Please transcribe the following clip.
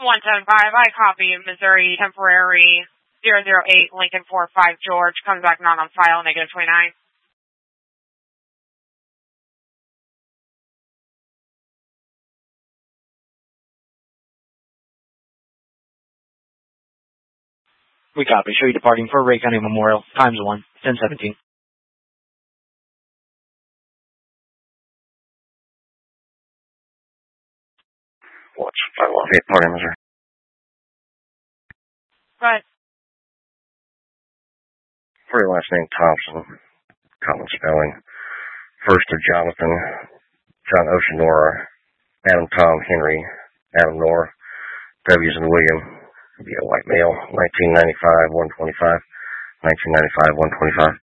175, I copy Missouri temporary 008 Lincoln 45 George, comes back not on file, negative 29. We copy. Show you departing for Ray County Memorial, times 1, 1017. Watch 518, party Missouri. Go ahead. For your last name, Thompson, common spelling. First of Jonathan, John Ocean Nora, Adam Tom Henry, Adam Nora, W's and William, be a white male, 1995, 125, 1995, 125.